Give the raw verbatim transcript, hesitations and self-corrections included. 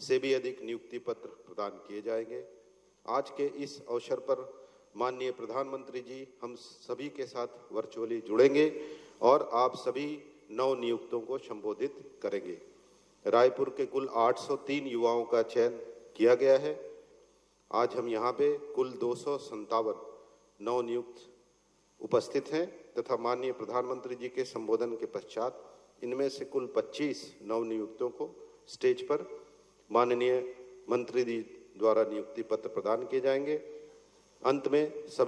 से भी अधिक नियुक्ति पत्र प्रदान किए जाएंगे। आज के इस अवसर पर माननीय प्रधानमंत्री जी हम सभी के साथ वर्चुअली जुड़ेंगे और आप सभी नव नियुक्तों को संबोधित करेंगे। रायपुर के कुल आठ सौ तीन युवाओं का चयन किया गया है। आज हम यहाँ पे कुल दो सौ संतावन नव नियुक्त उपस्थित हैं तथा माननीय प्रधानमंत्री जी के संबोधन के पश्चात इनमें से कुल पच्चीस नव नियुक्तों को स्टेज पर माननीय मंत्री जी द्वारा नियुक्ति पत्र प्रदान किए जाएंगे। अंत में सभी